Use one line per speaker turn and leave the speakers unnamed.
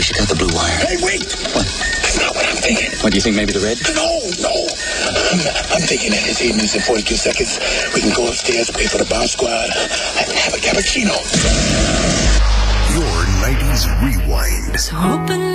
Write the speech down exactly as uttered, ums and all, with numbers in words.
wish you got the blue wire.
Hey, wait!
What?
That's not what I'm thinking.
What, do you think maybe the red?
No, no. I'm, I'm thinking that this evening's in forty-two seconds. We can go upstairs, wait for the bomb squad, and have a cappuccino.
Your nineties Rewind.
So open